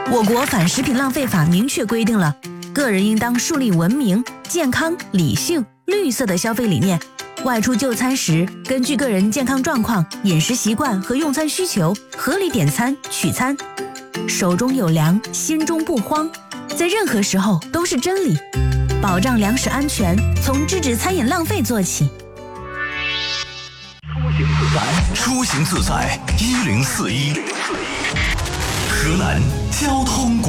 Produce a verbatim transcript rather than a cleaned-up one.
我国反食品浪费法明确规定了，个人应当树立文明、健康、理性、绿色的消费理念。外出就餐时，根据个人健康状况、饮食习惯和用餐需求，合理点餐取餐。手中有粮，心中不慌，在任何时候都是真理。保障粮食安全，从制止餐饮浪费做起。 出行自在一零四一，河南交通广